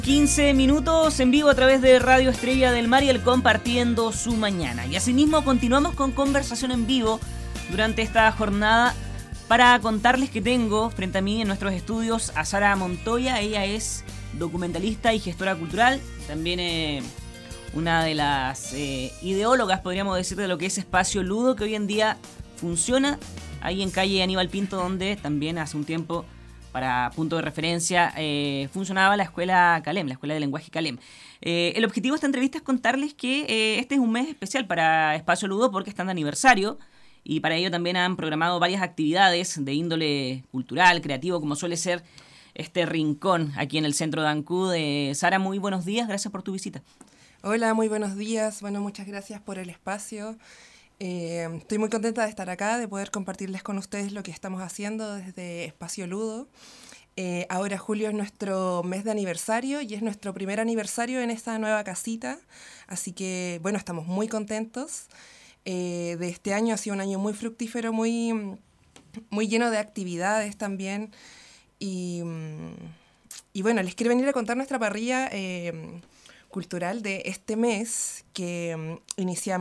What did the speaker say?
15 minutos en vivo a través de Radio Estrella del Mar y el compartiendo su mañana. Y asimismo continuamos con conversación en vivo durante esta jornada para contarles que tengo frente a mí en nuestros estudios a Sara Montoya. Ella es documentalista y gestora cultural, también una de las ideólogas, podríamos decir, de lo que es Espacio Ludo, que hoy en día funciona ahí en calle Aníbal Pinto, donde también hace un tiempo, para punto de referencia, funcionaba la escuela Calem, la escuela de lenguaje Calem. El objetivo de esta entrevista es contarles que este es un mes especial para Espacio Ludo porque están de aniversario y para ello también han programado varias actividades de índole cultural, creativo, como suele ser este rincón aquí en el centro de Ancud. Sara, muy buenos días, gracias por tu visita. Hola, muy buenos días. Bueno, muchas gracias por el espacio. Estoy muy contenta de estar acá, de poder compartirles con ustedes lo que estamos haciendo desde Espacio Ludo. Ahora julio es nuestro mes de aniversario y es nuestro primer aniversario en esta nueva casita. Así que, bueno, estamos muy contentos. De este año ha sido un año muy fructífero, muy lleno de actividades también. Y bueno, les quiero venir a contar nuestra parrilla cultural de este mes que iniciamos